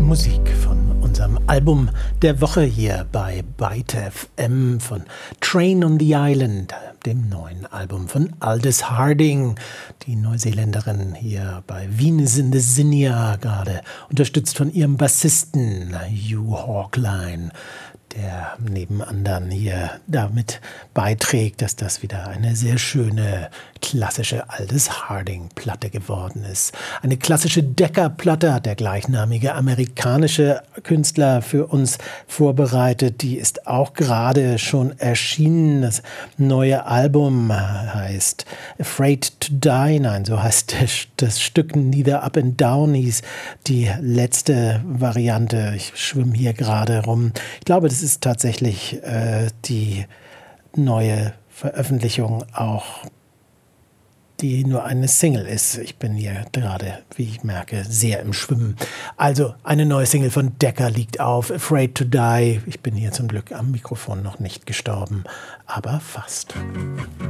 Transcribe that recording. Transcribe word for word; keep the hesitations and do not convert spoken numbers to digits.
Musik von unserem Album der Woche hier bei Byte F M von Train on the Island, dem neuen Album von Aldous Harding, die Neuseeländerin hier bei Venus in the Zinnia, gerade unterstützt von ihrem Bassisten Hugh Hawkline, der neben anderen hier damit beiträgt, dass das wieder eine sehr schöne klassische Aldous Harding-Platte geworden ist. Eine klassische Decca-Platte hat der gleichnamige amerikanische Künstler für uns vorbereitet. Die ist auch gerade schon erschienen. Das neue Album heißt Afraid to Die. Nein, so heißt das Stück. Neither Up and Down hieß die letzte Variante. Ich schwimme hier gerade rum. Ich glaube, das ist tatsächlich äh, die neue Veröffentlichung, auch die nur eine Single ist. Ich bin hier gerade, wie ich merke, sehr im Schwimmen. Also eine neue Single von Decca liegt auf, Afraid to Die. Ich bin hier zum Glück am Mikrofon noch nicht gestorben, aber fast.